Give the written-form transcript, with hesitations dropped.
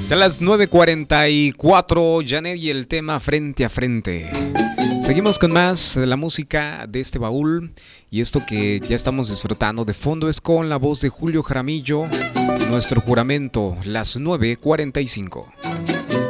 De las 9:44, Janet y el tema Frente a Frente. Seguimos con más de la música de este baúl. Y esto que ya estamos disfrutando de fondo es con la voz de Julio Jaramillo. Nuestro juramento, las 9:45.